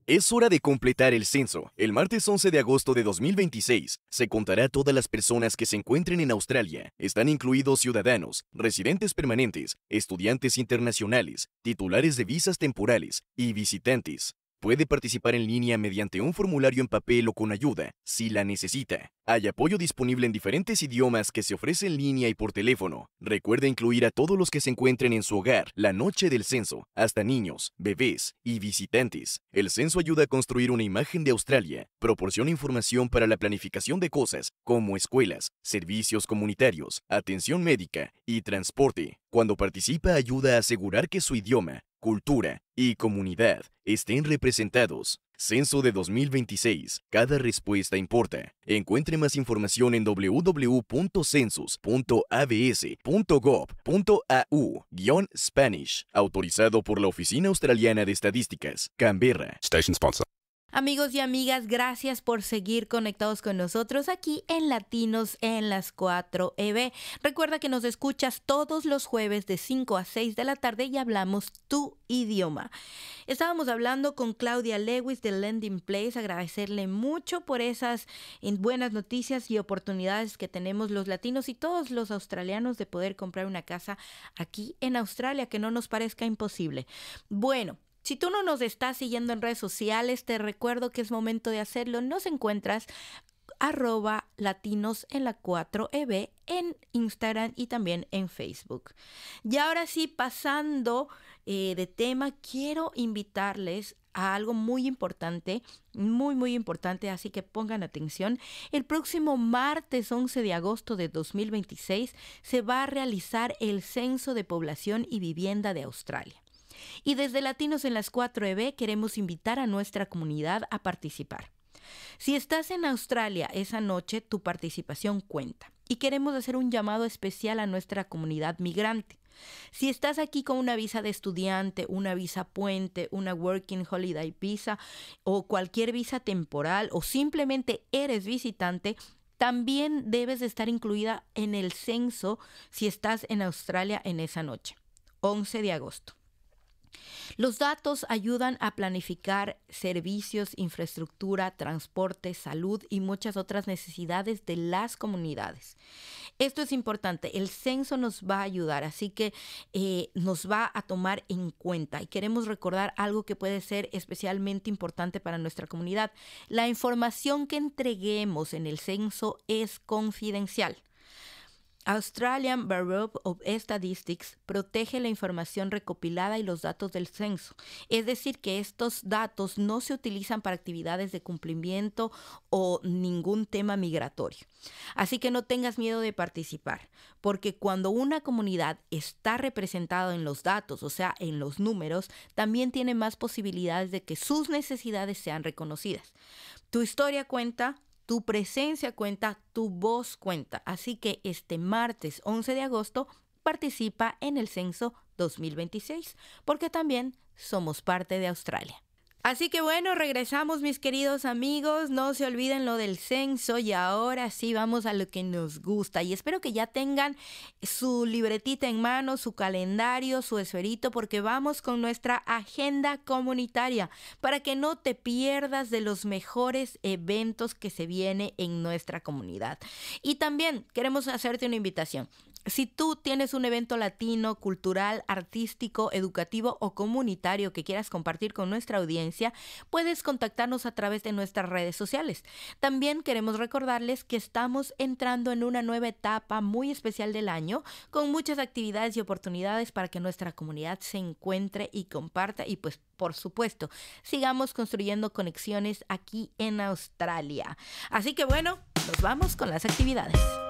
Es hora de completar el censo. El martes 11 de agosto de 2026 se contará todas las personas que se encuentren en Australia. Están incluidos ciudadanos, residentes permanentes, estudiantes internacionales, titulares de visas temporales y visitantes. Puede participar en línea mediante un formulario en papel o con ayuda, si la necesita. Hay apoyo disponible en diferentes idiomas que se ofrece en línea y por teléfono. Recuerda incluir a todos los que se encuentren en su hogar la noche del censo, hasta niños, bebés y visitantes. El censo ayuda a construir una imagen de Australia, proporciona información para la planificación de cosas como escuelas, servicios comunitarios, atención médica y transporte. Cuando participa ayuda a asegurar que su idioma, cultura y comunidad estén representados. Censo de 2026. Cada respuesta importa. Encuentre más información en www.census.abs.gov.au/Spanish. Autorizado por la Oficina Australiana de Estadísticas, Canberra. Station sponsor. Amigos y amigas, gracias por seguir conectados con nosotros aquí en Latinos en las 4EB. Recuerda que nos escuchas todos los jueves de 5 a 6 de la tarde y hablamos tu idioma. Estábamos hablando con Claudia Lewis de Lending Place, agradecerle mucho por esas buenas noticias y oportunidades que tenemos los latinos y todos los australianos de poder comprar una casa aquí en Australia, que no nos parezca imposible. Bueno, si tú no nos estás siguiendo en redes sociales, te recuerdo que es momento de hacerlo. Nos encuentras @latinos en la 4EB en Instagram y también en Facebook. Y ahora sí, pasando de tema, quiero invitarles a algo muy importante, muy importante, así que pongan atención. El próximo martes 11 de agosto de 2026 se va a realizar el Censo de Población y Vivienda de Australia. Y desde Latinos en las 4EB queremos invitar a nuestra comunidad a participar. Si estás en Australia esa noche, tu participación cuenta. Y queremos hacer un llamado especial a nuestra comunidad migrante. Si estás aquí con una visa de estudiante, una visa puente, una Working Holiday Visa o cualquier visa temporal o simplemente eres visitante, también debes de estar incluida en el censo si estás en Australia en esa noche, 11 de agosto. Los datos ayudan a planificar servicios, infraestructura, transporte, salud y muchas otras necesidades de las comunidades. Esto es importante. El censo nos va a ayudar, así que nos va a tomar en cuenta. Y queremos recordar algo que puede ser especialmente importante para nuestra comunidad. La información que entreguemos en el censo es confidencial. Australian Bureau of Statistics protege la información recopilada y los datos del censo. Es decir, que estos datos no se utilizan para actividades de cumplimiento o ningún tema migratorio. Así que no tengas miedo de participar, porque cuando una comunidad está representada en los datos, o sea, en los números, también tiene más posibilidades de que sus necesidades sean reconocidas. Tu historia cuenta. Tu presencia cuenta, tu voz cuenta. Así que este martes 11 de agosto participa en el Censo 2026, porque también somos parte de Australia. Así que bueno, regresamos mis queridos amigos, no se olviden lo del censo y ahora sí vamos a lo que nos gusta y espero que ya tengan su libretita en mano, su calendario, su esferito porque vamos con nuestra agenda comunitaria para que no te pierdas de los mejores eventos que se viene en nuestra comunidad. Y también queremos hacerte una invitación. Si tú tienes un evento latino, cultural, artístico, educativo o comunitario que quieras compartir con nuestra audiencia, puedes contactarnos a través de nuestras redes sociales. También queremos recordarles que estamos entrando en una nueva etapa muy especial del año, con muchas actividades y oportunidades para que nuestra comunidad se encuentre y comparta y pues por supuesto, sigamos construyendo conexiones aquí en Australia. Así que bueno, nos vamos con las actividades.